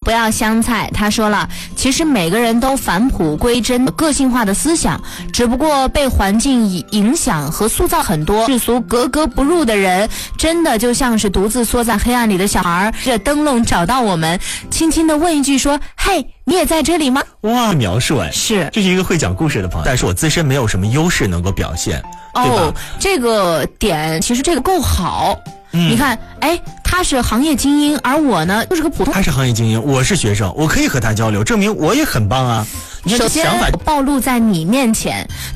不要香菜，他说了，其实每个人都返璞归真的个性化的思想，只不过被环境影响和塑造很多世俗格格不入的人，真的就像是独自缩在黑暗里的小孩，这灯笼找到我们，轻轻地问一句说，嘿，你也在这里吗？ 哇，描述是， 这是一个会讲故事的朋友，但是我自身没有什么优势能够表现，对吧？ 这个点其实这个够好。你看，他是行业精英，而我呢就是个普通。 他是行业精英，我是学生，我可以和他交流，证明我也很棒啊。你看这想法首先暴露在你面前，